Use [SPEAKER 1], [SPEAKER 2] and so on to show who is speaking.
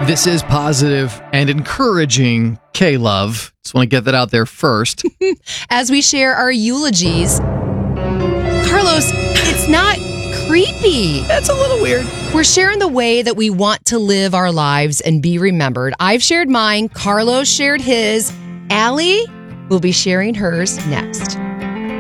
[SPEAKER 1] This is positive and encouraging K-Love. Just want to get that out there first.
[SPEAKER 2] As we share our eulogies, Carlos, it's not creepy.
[SPEAKER 1] That's a little weird.
[SPEAKER 2] We're sharing the way that we want to live our lives and be remembered. I've shared mine. Carlos shared his. Allie will be sharing hers next.